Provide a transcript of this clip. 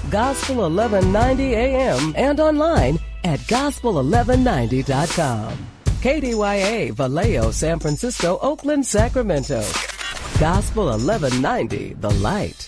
Gospel 1190 AM and online at gospel1190.com. KDYA, Vallejo, San Francisco, Oakland, Sacramento. Gospel 1190, The Light.